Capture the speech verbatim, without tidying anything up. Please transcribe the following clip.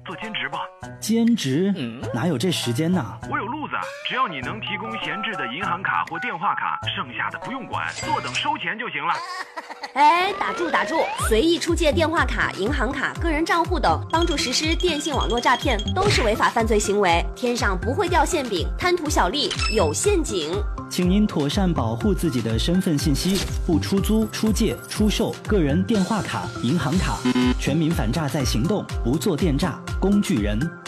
做兼职吧。 兼职？哪有这时间呢？ 我有路子，只要你能提供闲置的银行卡或电话卡，剩下的不用管，坐等收钱就行了。 哎，打住打住！随意出借电话卡、银行卡、个人账户等，帮助实施电信网络诈骗，都是违法犯罪行为。天上不会掉馅饼，贪图小利有陷阱。 请您妥善保护自己的身份信息，不出租、出借、出售个人电话卡、银行卡。全民反诈在行动，不做电诈工具人。